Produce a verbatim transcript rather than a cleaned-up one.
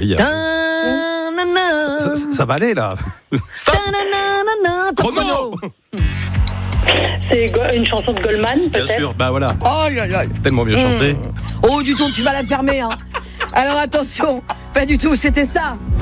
oui. Ça, ça, ça va aller là. Stop. Chrono. C'est une chanson de Goldman, peut-être. Bien sûr, bah voilà. Oh là là. Tellement bien chanté. Oh, du tout, tu vas la fermer. Hein. Alors attention, pas du tout, c'était ça.